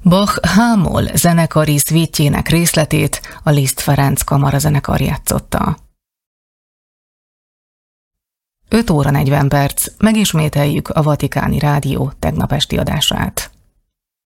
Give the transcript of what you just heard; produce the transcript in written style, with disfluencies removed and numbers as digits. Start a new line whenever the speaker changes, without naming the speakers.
Bach H-moll zenekari szvítjének részletét a Liszt Ferenc kamarazenekar játszotta. 5 óra 40 perc, megismételjük a Vatikáni Rádió tegnap esti adását.